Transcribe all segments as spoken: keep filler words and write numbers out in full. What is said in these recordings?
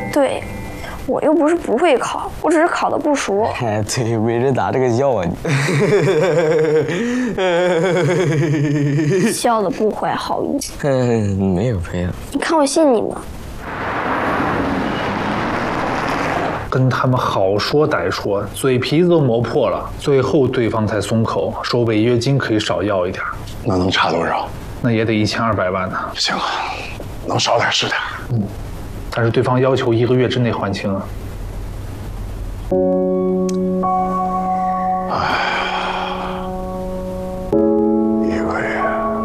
对，我又不是不会考，我只是考的不熟。 哎，对，围着打这个笑啊你。笑的不怀好意。 嗯，没有没有。 你看我信你吗？ 跟他们好说歹说，嘴皮子都磨破了，最后对方才松口，说违约金可以少要一点。 那能差多少？ 那也得一千二百万呢。 行啊，能少点是点。 嗯，但是对方要求一个月之内还清啊。 哎，一个月。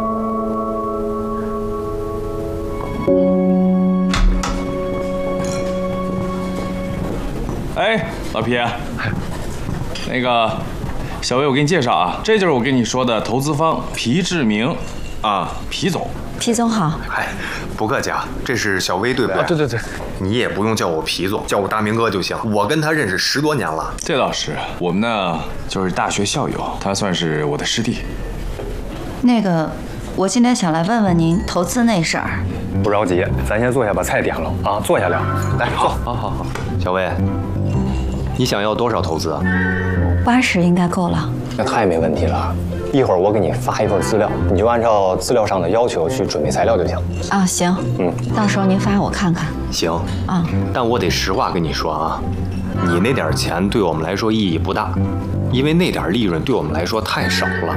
哎，老皮，那个小薇，我给你介绍啊，这就是我跟你说的投资方皮志明，啊，皮总。 皮总好。 哎，不客气啊，这是小薇对不对？ 啊，对对对。 你也不用叫我皮总，叫我大明哥就行。我跟他认识十多年了。 这倒是，我们呢就是大学校友，他算是我的师弟。 那个，我今天想来问问您投资那事儿。 不着急，咱先坐下把菜点了啊，坐下聊。来，坐。 好，好，好。小薇，你想要多少投资啊？ 八十应该够了。 那太没问题了。一会儿我给你发一份资料，你就按照资料上的要求去准备材料就行。 啊，行。嗯，到时候您发我看看。 行。 啊， 但我得实话跟你说啊，你那点钱对我们来说意义不大，因为那点利润对我们来说太少了。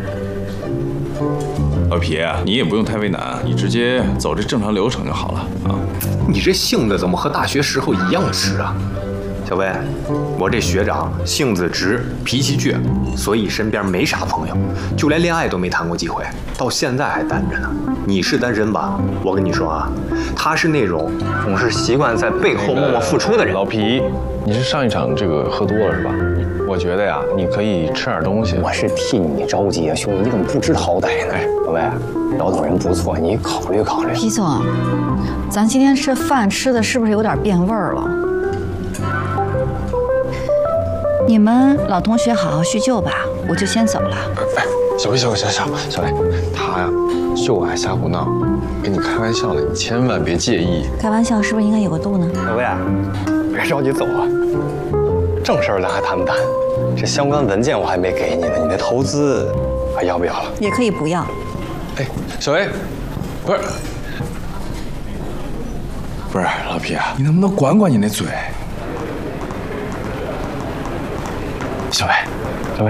老皮，你也不用太为难，你直接走这正常流程就好了啊。 你这性子怎么和大学时候一样直啊？小薇，我这学长性子直，脾气倔，所以身边没啥朋友，就连恋爱都没谈过几回，到现在还单着呢。你是单身吧？我跟你说啊，他是那种总是习惯在背后默默付出的人。 老皮，你是上一场这个喝多了是吧？我觉得呀，你可以吃点东西。 我是替你着急啊，兄弟，你怎么不知好歹呢？小薇，老总人不错，你考虑考虑。 皮总，咱今天吃饭吃的是不是有点变味儿了？你们老同学好好叙旧吧，我就先走了。 哎，小薇，小薇，小小小薇，他呀，就爱瞎胡闹，跟你开玩笑的，你千万别介意。 开玩笑是不是应该有个度呢？ 小薇，别着急走啊，正事儿咱还谈不谈？这相关文件我还没给你呢，你那投资还要不要了？ 也可以不要。 哎，小薇，不是，不是老皮啊，你能不能管管你那嘴？小薇，小薇，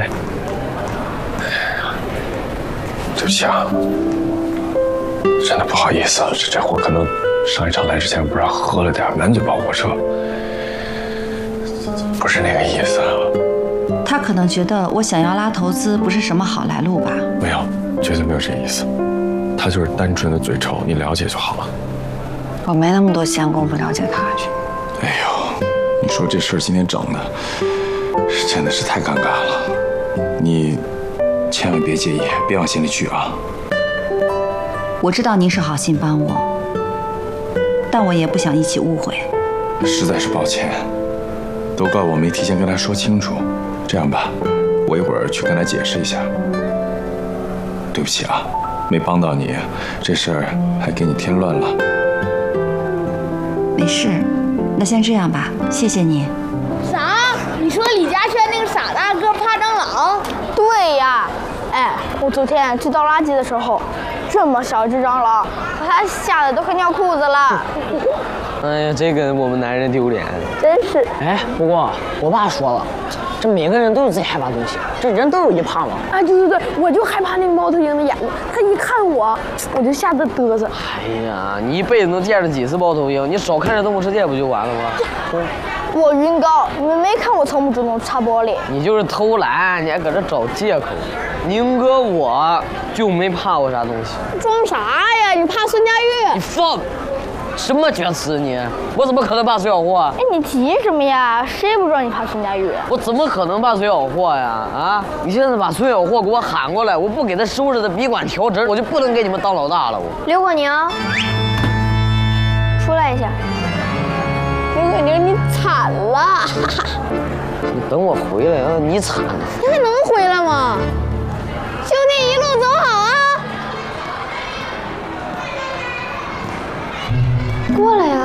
对不起啊，真的不好意思，这这货可能上一场来之前不知道喝了点，满嘴跑火车，不是那个意思。 他可能觉得我想要拉投资不是什么好来路吧？ 没有，绝对没有这意思，他就是单纯的嘴臭，你了解就好了。 我没那么多闲工夫了解他去。 哎呦，你说这事儿今天整的。真的是太尴尬了，你千万别介意，别往心里去啊。 我知道您是好心帮我，但我也不想一起误会。 实在是抱歉，都怪我没提前跟他说清楚。这样吧，我一会儿去跟他解释一下。对不起啊，没帮到你，这事儿还给你添乱了。 没事，那先这样吧，谢谢你。 你说李嘉轩那个傻大个怕蟑螂？对呀，哎，我昨天去倒垃圾的时候，这么小只蟑螂，把他吓得都快尿裤子了。 哎呀，这个我们男人丢脸， 真是。 哎，不过我爸说了，这每个人都有自己害怕的东西，这人都有一怕嘛。 啊，对对对，我就害怕那个猫头鹰的眼睛，他一看我，我就吓得嘚瑟。 哎呀，你一辈子能见着几次猫头鹰？你少看着动物世界不就完了吗？ 我晕高，你们没看我从不主动擦玻璃。 你就是偷懒，你还搁这找借口。宁哥我就没怕过啥东西。 装啥呀？你怕孙佳玉？ 你放什么厥词你？我怎么可能怕孙小货？ 哎，你急什么呀？谁不知道你怕孙佳玉？ 我怎么可能怕孙小货呀？啊！你现在把孙小货给我喊过来，我不给他收拾的笔管调直，我就不能给你们当老大了。我刘果宁，出来一下。刘果宁，你惨了！ 你等我回来啊！你惨了， 你还能回来吗？兄弟，一路走好啊！过来呀！